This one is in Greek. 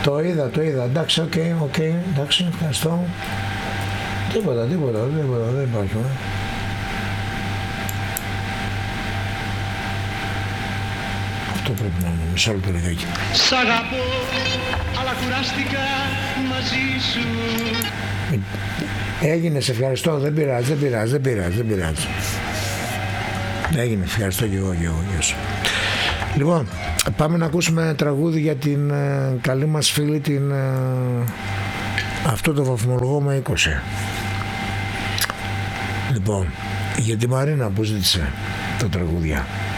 Το είδα. Εντάξει, οκ, εντάξει, ευχαριστώ. Τίποτα, δεν υπάρχει. Αυτό πρέπει να είναι, μισό λεπτό λιγάκι. Σ' αγαπώ, αλλά κουράστηκα μαζί σου. Έγινε, σε ευχαριστώ, δεν πειράζει. Έγινε, ευχαριστώ και εγώ. Λοιπόν, πάμε να ακούσουμε τραγούδι για την καλή μας φίλη, την αυτό το βαθμολογώ με 20. Λοιπόν, για τη Μαρίνα που ζήτησε τα τραγούδια.